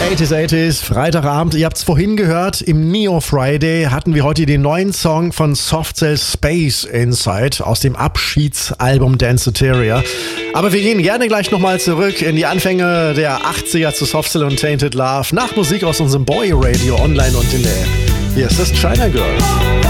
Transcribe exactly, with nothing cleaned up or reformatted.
achtziger, achtziger, Freitagabend, ihr habt es vorhin gehört, im Neo Friday hatten wir heute den neuen Song von Soft Cell Space Inside aus dem Abschiedsalbum Danceteria. Aber wir gehen gerne gleich nochmal zurück in die Anfänge der achtziger zu Soft Cell und Tainted Love nach Musik aus unserem Boy Radio online und in der App. Hier ist das China Girl.